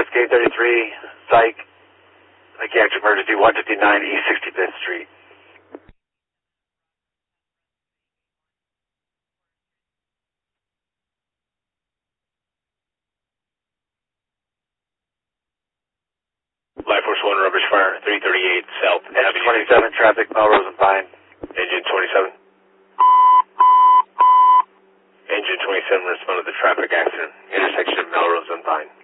Escape 33, Psych, Mechanics Emergency 159 East 65th Street. Life Force 1, Rubbish Fire, 338 South Avenue. 27, traffic, Melrose and Pine. Engine 27. Engine 27, respond to the traffic accident, intersection of Melrose and Pine.